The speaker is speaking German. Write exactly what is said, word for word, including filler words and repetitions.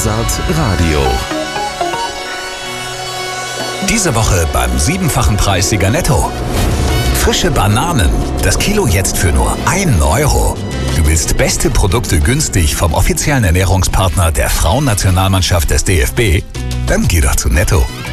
Mozart Radio. Diese Woche beim siebenfachen Preissieger Netto. Frische Bananen. Das Kilo jetzt für nur ein Euro. Du willst beste Produkte günstig vom offiziellen Ernährungspartner der Frauennationalmannschaft des D F B? Dann geh doch zu Netto.